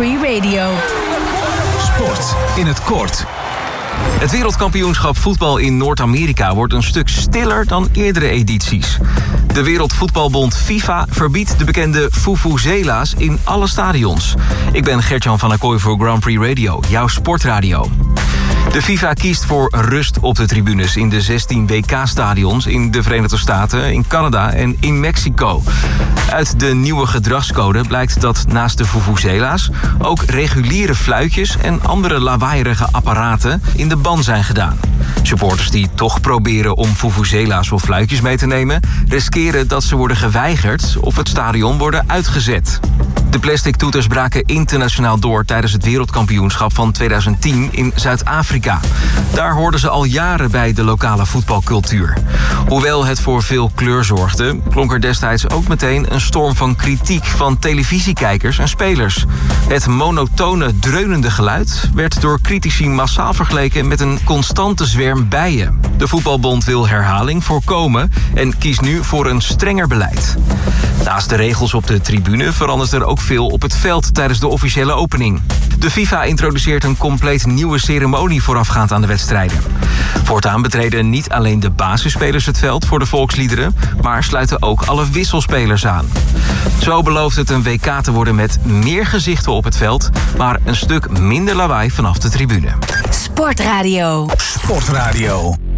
Free Radio. Sport in het kort. Het wereldkampioenschap voetbal in Noord-Amerika wordt een stuk stiller dan eerdere edities. De Wereldvoetbalbond FIFA verbiedt de bekende vuvuzela's in alle stadions. Ik ben Gert-Jan van der Kooi voor Grand Prix Radio, jouw sportradio. De FIFA kiest voor rust op de tribunes in de 16 WK-stadions in de Verenigde Staten, in Canada en in Mexico. Uit de nieuwe gedragscode blijkt dat naast de vuvuzela's ook reguliere fluitjes en andere lawaaierige apparaten in de ban zijn gedaan. Supporters die toch proberen om vuvuzela's of fluitjes mee te nemen, riskeren dat ze worden geweigerd of het stadion worden uitgezet. De plastic toeters braken internationaal door tijdens het wereldkampioenschap van 2010 in Zuid-Afrika. Daar hoorden ze al jaren bij de lokale voetbalcultuur. Hoewel het voor veel kleur zorgde, klonk er destijds ook meteen een storm van kritiek van televisiekijkers en spelers. Het monotone, dreunende geluid werd door critici massaal vergeleken met een constante zwerm bijen. De voetbalbond wil herhaling voorkomen en kiest nu voor een strenger beleid. Naast de regels op de tribune verandert er ook veel op het veld tijdens de officiële opening. De FIFA introduceert een compleet nieuwe ceremonie voorafgaand aan de wedstrijden. Voortaan betreden niet alleen de basisspelers het veld voor de volksliederen, maar sluiten ook alle wisselspelers aan. Zo belooft het een WK te worden met meer gezichten op het veld, maar een stuk minder lawaai vanaf de tribune. Sportradio. Sportradio.